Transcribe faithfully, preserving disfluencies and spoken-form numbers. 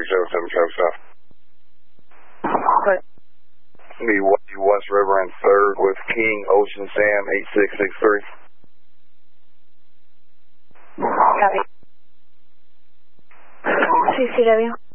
seven seven Travis South. Okay. The West River and third with King Ocean Sam eight six six three. Copy. C C W.